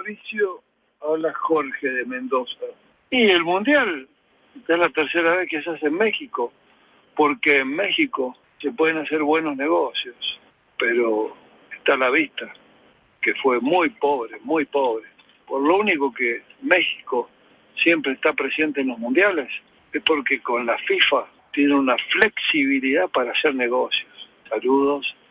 Fabricio, habla Jorge de Mendoza. Y el Mundial es la tercera vez que se hace en México, porque en México se pueden hacer buenos negocios, pero está a la vista que fue muy pobre, muy pobre. Por lo único que México siempre está presente en los mundiales es porque con la FIFA tiene una flexibilidad para hacer negocios. Saludos.